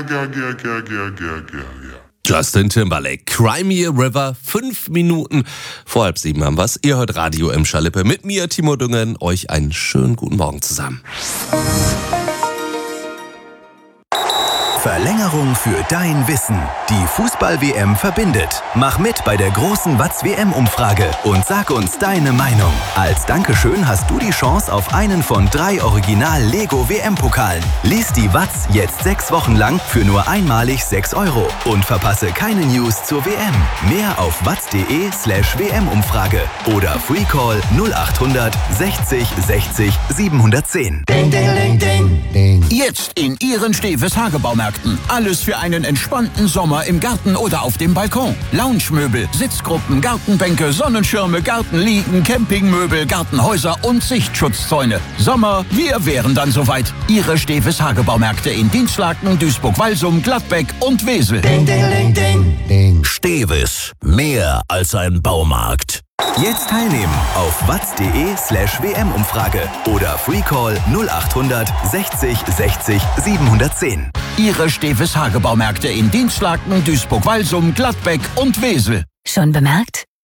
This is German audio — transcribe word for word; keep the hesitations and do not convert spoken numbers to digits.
Ja, ja, ja, ja, ja, ja. Justin Timberlake, Cry Me a River, fünf Minuten vor halb sieben haben wir's. Ihr hört Radio im Schalippe mit mir, Timo Düngen. Euch einen schönen guten Morgen zusammen. Verlängerung für dein Wissen. Die Fußball-W M verbindet. Mach mit bei der großen Watz-W M-Umfrage und sag uns deine Meinung. Als Dankeschön hast du die Chance auf einen von drei Original-Lego-W M-Pokalen. Lies die Watz jetzt sechs Wochen lang für nur einmalig sechs Euro und verpasse keine News zur W M. Mehr auf watz.de slash WM-Umfrage oder Freecall null achthundert sechzig sechzig siebenhundertzehn. Ding, ding, ding, ding, ding. Jetzt in Ihren Steves Hagebaumärkten. Alles für einen entspannten Sommer im Garten oder auf dem Balkon. Loungemöbel, Sitzgruppen, Gartenbänke, Sonnenschirme, Gartenliegen, Campingmöbel, Gartenhäuser und Sichtschutzzäune. Sommer, wir wären dann soweit. Ihre Steves Hagebaumärkte in Dienstlaken, Duisburg-Walsum, Gladbeck und Wesel. Ding, ding, ding, ding, ding. Steves, mehr als ein Baumarkt. Jetzt teilnehmen auf watz.de slash WM-Umfrage oder Freecall null achthundert sechzig sechzig siebenhundertzehn. Ihre Steves Hagebaumärkte in Dienstlaken, Duisburg-Walsum, Gladbeck und Wesel. Schon bemerkt?